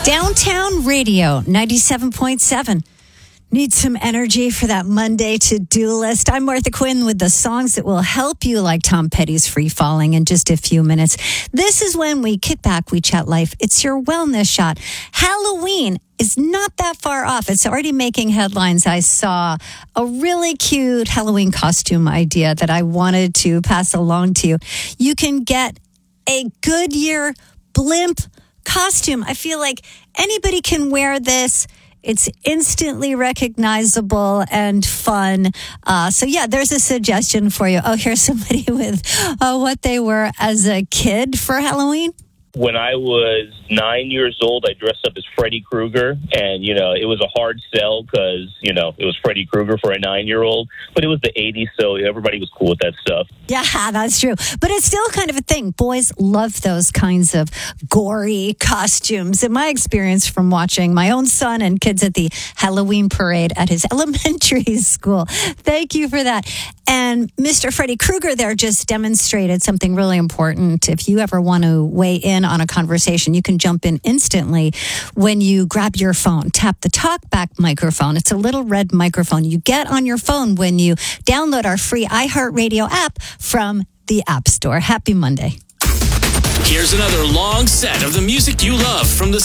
Downtown Radio 97.7. Need some energy for that Monday to-do list? I'm Martha Quinn with the songs that will help you, like Tom Petty's Free Falling, in just a few minutes. This is when we kick back, we chat life. It's your wellness shot. Halloween is not that far off. It's already making headlines. I saw a really cute Halloween costume idea that I wanted to pass along to you. You can get a Goodyear blimp costume. I feel like anybody can wear this. It's instantly recognizable and fun. So yeah, there's a suggestion for you. Oh, here's somebody with what they were as a kid for Halloween. When I was 9 years old, I dressed up as Freddy Krueger, and, it was a hard sell because, it was Freddy Krueger for a 9-year-old, but it was the 80s, so everybody was cool with that stuff. Yeah, that's true. But it's still kind of a thing. Boys love those kinds of gory costumes. In my experience from watching my own son and kids at the Halloween parade at his elementary school. Thank you for that. And Mr. Freddy Krueger there just demonstrated something really important. If you ever want to weigh in on a conversation, you can jump in instantly when you grab your phone. Tap the talkback microphone. It's a little red microphone you get on your phone when you download our free iHeartRadio app from the App Store. Happy Monday. Here's another long set of the music you love from the